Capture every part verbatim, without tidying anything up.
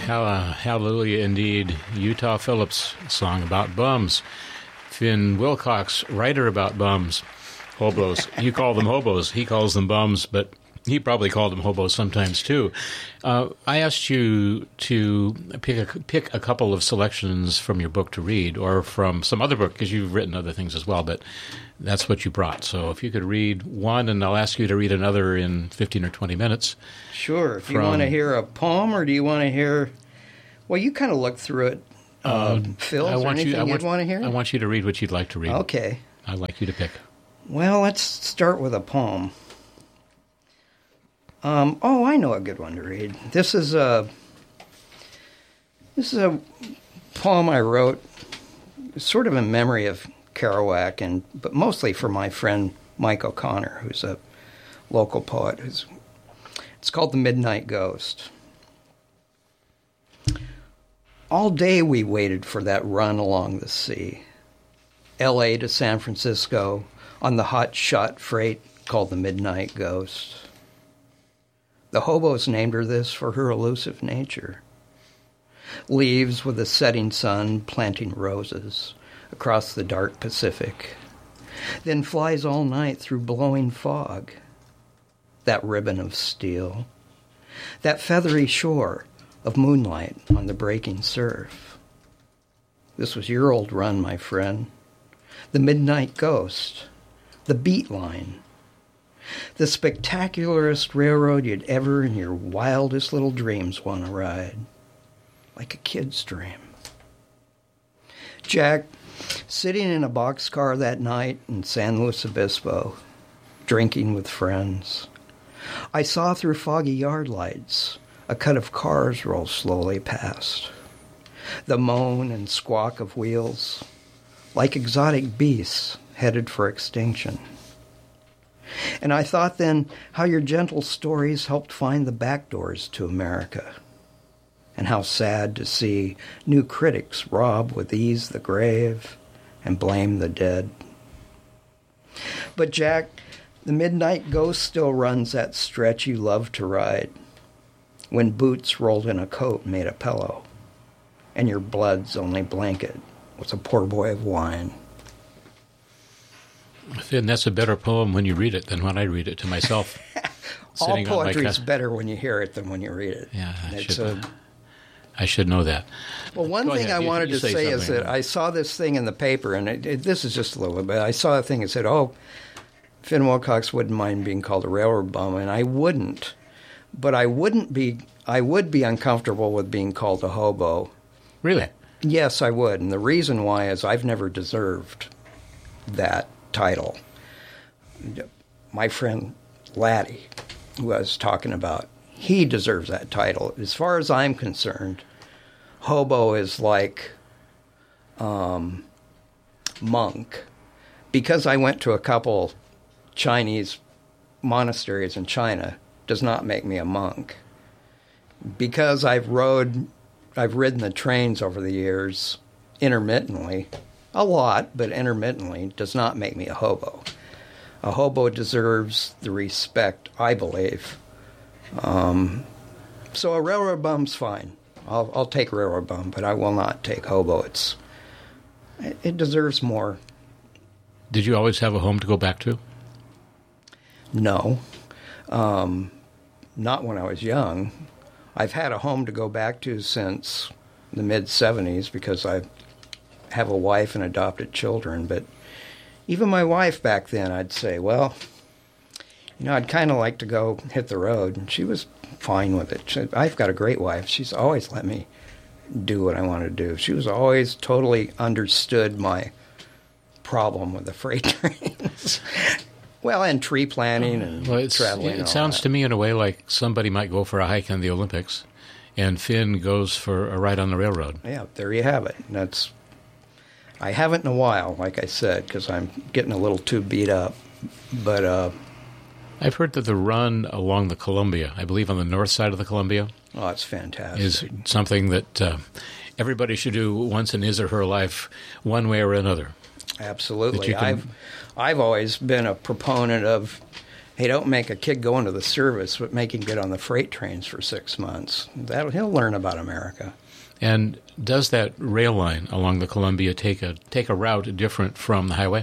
Uh, hallelujah, indeed. Utah Phillips song about bums. Finn Wilcox, writer about bums, hobos. You call them hobos. He calls them bums, but he probably called them hobos sometimes too. Uh, I asked you to pick a, pick a couple of selections from your book to read, or from some other book, because you've written other things as well, but that's what you brought. So if you could read one, and I'll ask you to read another in fifteen or twenty minutes. Sure. Do from, you want to hear a poem, or do you want to hear... Well, you kind of looked through it. Uh, um, Phil, is there anything you, I want, you'd want to hear? I want you to read what you'd like to read. Okay. I'd like you to pick. Well, let's start with a poem. Um, oh, I know a good one to read. This is a this is a poem I wrote, sort of in memory of Kerouac, and but mostly for my friend Mike O'Connor, who's a local poet. Who's, it's called "The Midnight Ghost." All day we waited for that run along the sea, L A to San Francisco, on the hot shot freight called the Midnight Ghost. The hobos named her this for her elusive nature. Leaves with the setting sun planting roses across the dark Pacific, then flies all night through blowing fog. That ribbon of steel, that feathery shore of moonlight on the breaking surf. This was your old run, my friend. The Midnight Ghost, the beat line, the spectacularest railroad you'd ever in your wildest little dreams want to ride. Like a kid's dream. Jack, sitting in a boxcar that night in San Luis Obispo, drinking with friends, I saw through foggy yard lights a cut of cars roll slowly past. The moan and squawk of wheels, like exotic beasts headed for extinction. And I thought then how your gentle stories helped find the back doors to America, and how sad to see new critics rob with ease the grave and blame the dead. But Jack, the Midnight Ghost still runs that stretch you love to ride, when boots rolled in a coat made a pillow, and your blood's only blanket was a poor boy of wine. Finn, that's a better poem when you read it than when I read it to myself. All poetry is better when you hear it than when you read it. Yeah, I, it's should, a, I should know that. Well, one Go thing ahead. I You- wanted you to say say is something. that I saw this thing in the paper, and it, it, this is just a little bit. I saw a thing that said, oh, Finn Wilcox wouldn't mind being called a railroad bum, and I wouldn't. But I wouldn't be, I would be uncomfortable with being called a hobo. Really? Yes, I would. And the reason why is I've never deserved that title. My friend Laddie was talking about, he deserves that title. As far as I'm concerned, hobo is like um, monk. Because I went to a couple Chinese monasteries in China does not make me a monk. Because I've rode, I've ridden the trains over the years intermittently, a lot, but intermittently, does not make me a hobo. A hobo deserves the respect, I believe. Um, so a railroad bum's fine. I'll, I'll take railroad bum, but I will not take hobo. It's it, it deserves more. Did you always have a home to go back to? No, um, not when I was young. I've had a home to go back to since the mid seventies because I have a wife and adopted children, but even my wife back then, I'd say, well, you know, I'd kind of like to go hit the road. And she was fine with it. She, I've got a great wife. She's always let me do what I want to do. She was always totally understood my problem with the freight trains. Well, and tree planting and well, it's, traveling. It and sounds all to me in a way like somebody might go for a hike in the Olympics, and Finn goes for a ride on the railroad. Yeah, there you have it. That's I haven't in a while, like I said, because I'm getting a little too beat up. But uh, I've heard that the run along the Columbia, I believe on the north side of the Columbia, oh, it's fantastic. is something that uh, everybody should do once in his or her life, one way or another. Absolutely. Can... I've I've always been a proponent of hey, don't make a kid go into the service, but make him get on the freight trains for six months. That he'll learn about America. And does that rail line along the Columbia take a take a route different from the highway?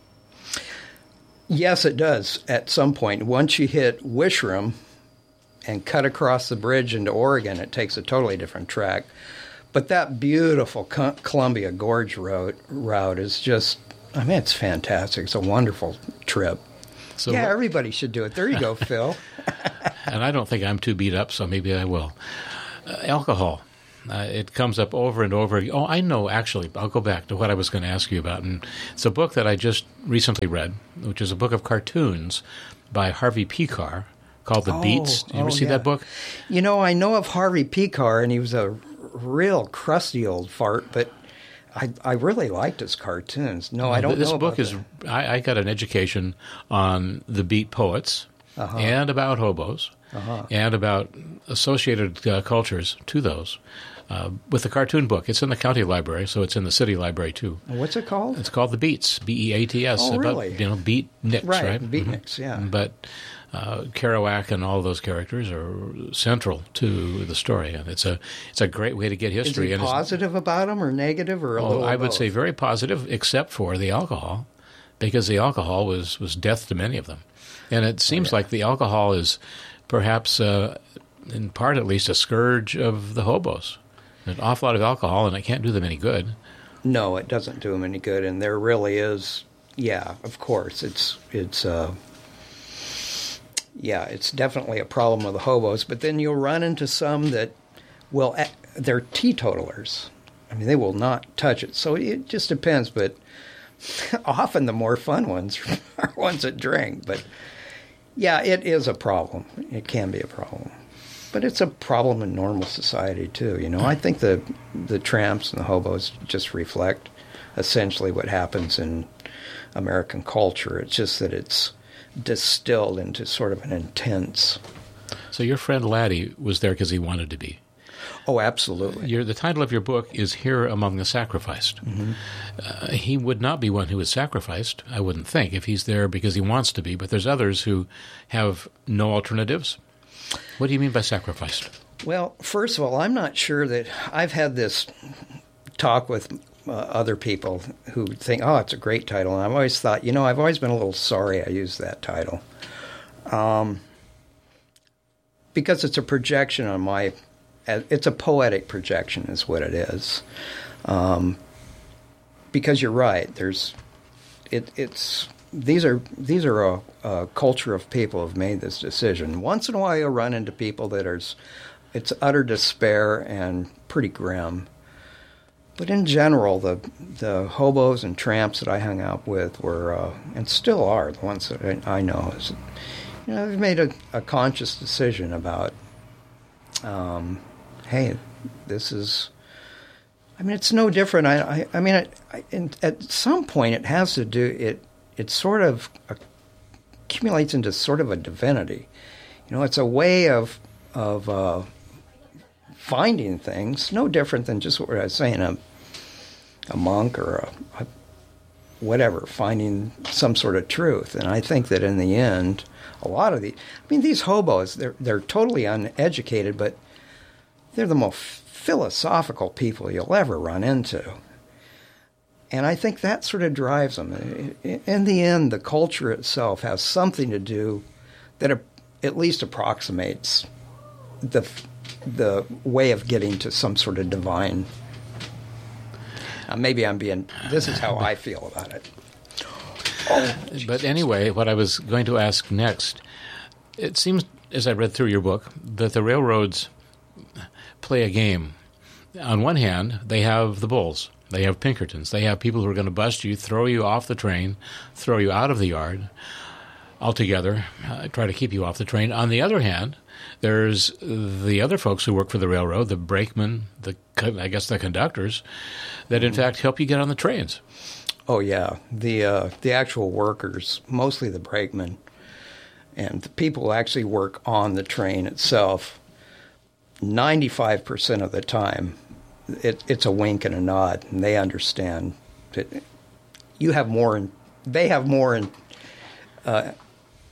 Yes, it does at some point. Once you hit Wishram and cut across the bridge into Oregon, it takes a totally different track. But that beautiful Co- Columbia Gorge road, route is just, I mean, it's fantastic. It's a wonderful trip. So yeah, what, everybody should do it. There you go, Phil. And I don't think I'm too beat up, so maybe I will. Uh, alcohol. Uh, it comes up over and over. Oh, I know, actually. I'll go back to what I was going to ask you about. And it's a book that I just recently read, which is a book of cartoons by Harvey Pekar called The oh, Beats. Did you oh, ever see yeah. that book? You know, I know of Harvey Pekar, and he was a real crusty old fart, but I, I really liked his cartoons. No, well, I don't this know book about is. I, I got an education on the beat poets uh-huh. and about hobos uh-huh. and about associated uh, cultures to those. Uh, with the cartoon book. It's in the county library, so it's in the city library, too. What's it called? It's called The Beats, B E A T S. Oh, really? About, you know, beatniks, right? Right, beatniks, mm-hmm. yeah. But uh, Kerouac and all those characters are central to the story, and it's a it's a great way to get history. Is he and positive about them, or negative, or a oh, little I of would both? say very positive, except for the alcohol, because the alcohol was, was death to many of them. And it seems oh, yeah. like the alcohol is perhaps, uh, in part at least, a scourge of the hobos. An awful lot of alcohol, and it can't do them any good. No, it doesn't do them any good, and there really is. Yeah, of course, it's it's. Uh, yeah, it's definitely a problem with the hobos. But then you'll run into some that will. They're teetotalers. I mean, they will not touch it. So it just depends. But often the more fun ones are ones that drink. But yeah, it is a problem. It can be a problem. But it's a problem in normal society, too. You know, I think the the tramps and the hobos just reflect essentially what happens in American culture. It's just that it's distilled into sort of an intense. So your friend Laddie was there because he wanted to be. Oh, absolutely. Your, the title of your book is Here Among the Sacrificed. Mm-hmm. Uh, he would not be one who is sacrificed, I wouldn't think, if he's there because he wants to be. But there's others who have no alternatives. What do you mean by sacrificed? Well, first of all, I'm not sure that I've had this talk with uh, other people who think, oh, it's a great title. And I've always thought, you know, I've always been a little sorry I used that title. Um, because it's a projection on my, it's a poetic projection is what it is. Um, because you're right, there's, it, it's, These are these are a, a culture of people who have made this decision. Once in a while, you'll run into people that are, it's utter despair and pretty grim. But in general, the the hobos and tramps that I hung out with were, uh, and still are, the ones that I, I know, is, you know, they've made a, a conscious decision about, um, hey, this is. I mean, it's no different. I I, I mean, I, I, in, at some point, it has to do it. It sort of accumulates into sort of a divinity. You know, it's a way of of uh, finding things, no different than just what I was saying, a, a monk or a, a whatever, finding some sort of truth. And I think that in the end, a lot of the, I mean, these hobos, they're, they're totally uneducated, but they're the most philosophical people you'll ever run into. And I think that sort of drives them. In the end, the culture itself has something to do that at least approximates the the way of getting to some sort of divine. Uh, maybe I'm being. This is how I feel about it. Oh, but anyway, what I was going to ask next, it seems, as I read through your book, that the railroads play a game. On one hand, they have the bulls. They have Pinkertons. They have people who are going to bust you, throw you off the train, throw you out of the yard altogether, uh, try to keep you off the train. On the other hand, there's the other folks who work for the railroad, the brakemen, the I guess the conductors, that in mm-hmm. fact help you get on the trains. Oh, yeah. The, uh, the actual workers, mostly the brakemen, and the people who actually work on the train itself, ninety-five percent of the time, It, it's a wink and a nod, and they understand that you have more, in, they have more in, uh,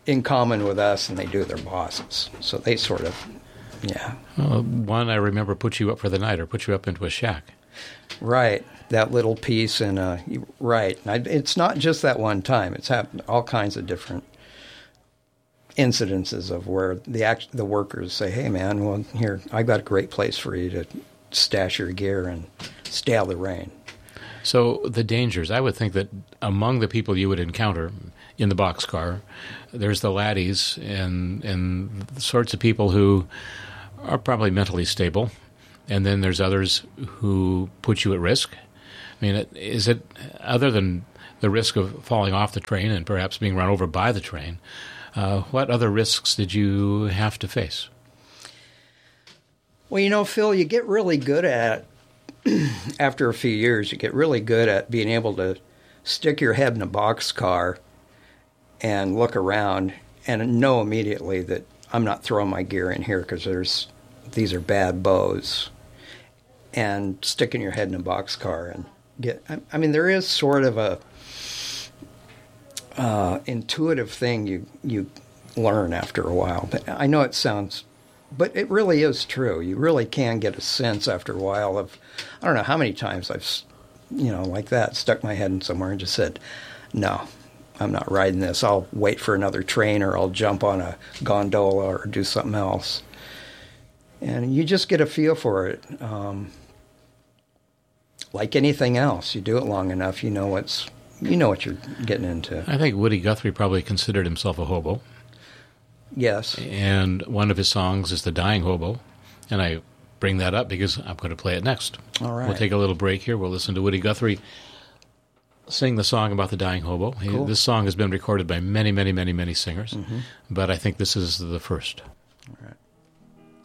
in common with us than they do their bosses. So they sort of, yeah. Well, one I remember put you up for the night or put you up into a shack. Right. That little piece. And, uh, right. I, it's not just that one time. It's happened all kinds of different incidences of where the act, the workers say, hey, man, well, here, I've got a great place for you to stash your gear and stay out of the rain. So the dangers, I would think that among the people you would encounter in the boxcar, there's the laddies and, and the sorts of people who are probably mentally stable, and then there's others who put you at risk. I mean, is it, other than the risk of falling off the train and perhaps being run over by the train, uh, what other risks did you have to face? Well, you know, Phil, you get really good at, after a few years, you get really good at being able to stick your head in a boxcar and look around and know immediately that I'm not throwing my gear in here because there's these are bad bows. And sticking your head in a boxcar and get, I, I mean, there is sort of a uh, intuitive thing you, you learn after a while. But I know it sounds, but it really is true. You really can get a sense after a while of, I don't know how many times I've, you know, like that, stuck my head in somewhere and just said, no, I'm not riding this. I'll wait for another train or I'll jump on a gondola or do something else. And you just get a feel for it. Um, like anything else, you do it long enough, you know what's, you know what you're getting into. I think Woody Guthrie probably considered himself a hobo. Yes. And one of his songs is The Dying Hobo. And I bring that up because I'm going to play it next. All right. We'll take a little break here. We'll listen to Woody Guthrie sing the song about the dying hobo. He, cool. This song has been recorded by many, many, many, many singers, mm-hmm. but I think this is the first. All right.